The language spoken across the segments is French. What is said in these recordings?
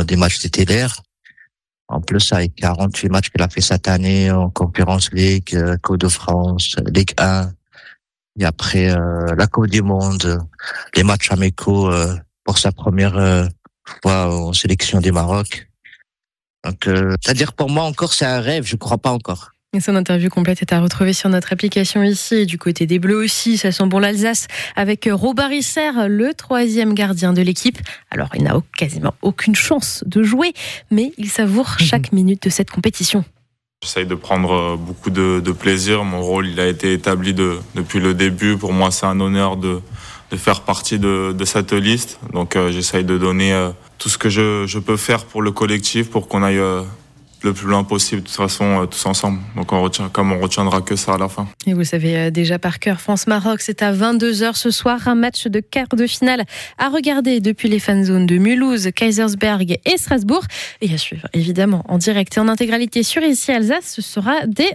des matchs titulaires. En plus, avec 48 matchs qu'il a fait cette année en Conference League, Coupe de France, Ligue 1, et après la Coupe du Monde, les matchs amicaux pour sa première fois en sélection du Maroc. Donc, c'est-à-dire pour moi encore c'est un rêve, je crois pas encore. Et son interview complète est à retrouver sur notre application ici. Et du côté des Bleus aussi, ça sent bon l'Alsace avec Robin Risser, le 3e gardien de l'équipe. Alors, il n'a quasiment aucune chance de jouer, mais il savoure chaque minute de cette compétition. J'essaye de prendre beaucoup de plaisir. Mon rôle, il a été établi depuis le début. Pour moi, c'est un honneur de faire partie de cette liste. Donc, j'essaye de donner tout ce que je peux faire pour le collectif, pour qu'on aille le plus loin possible, de toute façon, tous ensemble. Donc on retiendra que ça à la fin. Et vous le savez déjà par cœur, France-Maroc, c'est à 22h ce soir, un match de quart de finale à regarder depuis les fan zones de Mulhouse, Kaisersberg et Strasbourg. Et à suivre, évidemment, en direct et en intégralité sur ici Alsace, ce sera dès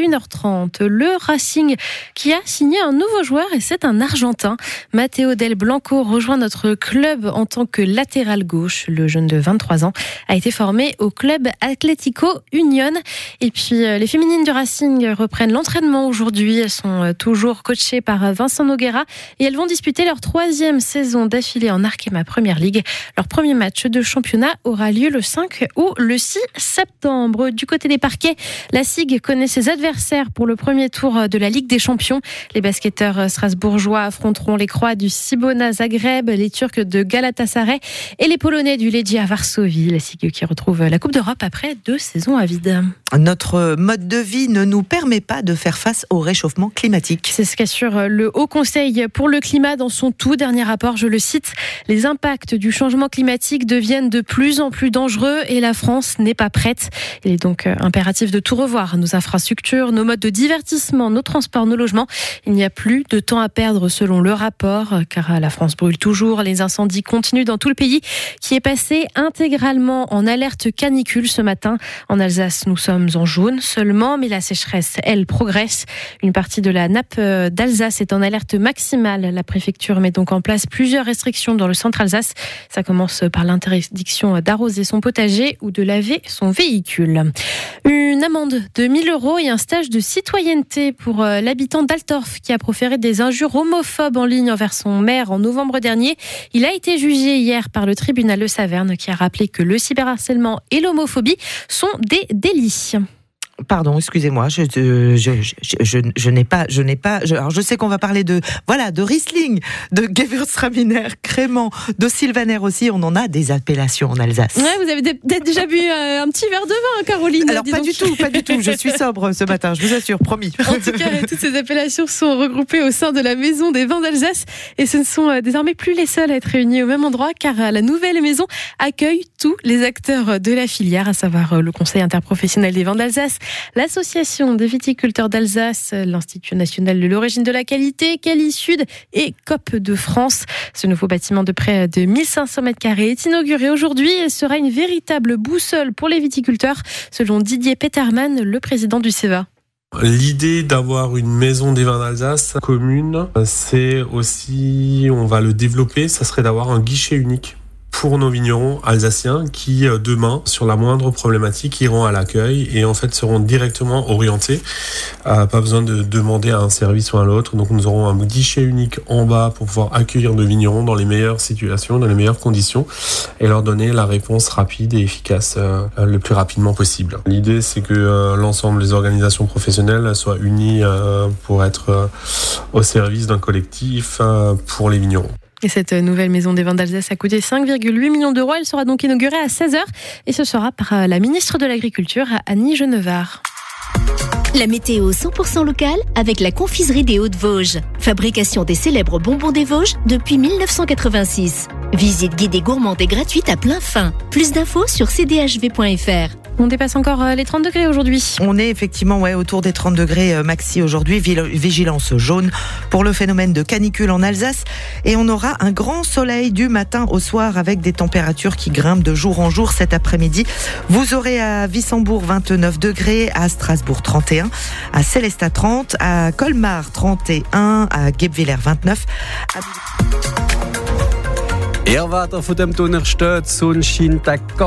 21h30. Le Racing qui a signé un nouveau joueur et c'est un Argentin. Matteo Del Blanco rejoint notre club en tant que latéral gauche. Le jeune de 23 ans a été formé au club Atlético Union. Et puis les féminines du Racing reprennent l'entraînement aujourd'hui. Elles sont toujours coachées par Vincent Noguera et elles vont disputer leur 3e saison d'affilée en Arkema Première Ligue. Leur premier match de championnat aura lieu le 5 ou le 6 septembre. Du côté des parquets, la SIG connaît ses adversaires pour le premier tour de la Ligue des Champions. Les basketteurs strasbourgeois affronteront les Croates du Cibona Zagreb, les Turcs de Galatasaray et les Polonais du Legia Varsovie. La SIG qui retrouve la Coupe d'Europe après 2 saisons à vide. Notre mode de vie ne nous permet pas de faire face au réchauffement climatique. C'est ce qu'assure le Haut Conseil pour le climat dans son tout dernier rapport. Je le cite, les impacts du changement climatique deviennent de plus en plus dangereux et la France n'est pas prête. Il est donc impératif de tout revoir. Nos infrastructures, nos modes de divertissement, nos transports, nos logements. Il n'y a plus de temps à perdre selon le rapport, car la France brûle toujours. Les incendies continuent dans tout le pays, qui est passé intégralement en alerte canicule ce matin. En Alsace, nous sommes en jaune seulement, mais la sécheresse, elle, progresse. Une partie de la nappe d'Alsace est en alerte maximale. La préfecture met donc en place plusieurs restrictions dans le centre Alsace. Ça commence par l'interdiction d'arroser son potager ou de laver son véhicule. Une amende de 1 000 € et un stage de citoyenneté pour l'habitant d'Altorf qui a proféré des injures homophobes en ligne envers son maire en novembre dernier. Il a été jugé hier par le tribunal de Saverne qui a rappelé que le cyberharcèlement et l'homophobie sont des délits. Pardon, excusez-moi, je n'ai pas. Alors je sais qu'on va parler de Riesling, de Gewürztraminer, Crément, de Sylvaner aussi. On en a des appellations en Alsace. Ouais, vous avez peut-être déjà bu un petit verre de vin, Caroline. Alors pas du tout. Je suis sobre ce matin, je vous assure, promis. En tout cas, toutes ces appellations sont regroupées au sein de la Maison des vins d'Alsace et ce ne sont désormais plus les seuls à être réunis au même endroit, car la nouvelle maison accueille tous les acteurs de la filière, à savoir le Conseil interprofessionnel des vins d'Alsace, l'Association des viticulteurs d'Alsace, l'Institut national de l'origine de la qualité, Cali Sud et COP de France. Ce nouveau bâtiment de près de 1500 m² est inauguré aujourd'hui et sera une véritable boussole pour les viticulteurs, selon Didier Petermann, le président du CEVA. L'idée d'avoir une maison des vins d'Alsace commune, c'est aussi, on va le développer, ça serait d'avoir un guichet unique pour nos vignerons alsaciens qui, demain, sur la moindre problématique, iront à l'accueil et en fait seront directement orientés. Pas besoin de demander à un service ou à l'autre. Donc nous aurons un guichet unique en bas pour pouvoir accueillir nos vignerons dans les meilleures situations, dans les meilleures conditions et leur donner la réponse rapide et efficace le plus rapidement possible. L'idée, c'est que l'ensemble des organisations professionnelles soient unies pour être au service d'un collectif pour les vignerons. Et cette nouvelle maison des vins d'Alsace a coûté 5,8 millions d'euros. Elle sera donc inaugurée à 16h et ce sera par la ministre de l'Agriculture, Annie Genevard. La météo 100% locale avec la confiserie des Hauts-de-Vosges. Fabrication des célèbres bonbons des Vosges depuis 1986. Visite guidée gourmande et gratuite à plein fin. Plus d'infos sur cdhv.fr. On dépasse encore les 30 degrés aujourd'hui. On est effectivement autour des 30 degrés maxi aujourd'hui. Vigilance jaune pour le phénomène de canicule en Alsace. Et on aura un grand soleil du matin au soir avec des températures qui grimpent de jour en jour cet après-midi. Vous aurez à Wissembourg 29 degrés, à Strasbourg 31, à Sélestat 30, à Colmar 31, à Guebwiller 29. Erwarter von dem Donnerstag, Sonnenschein,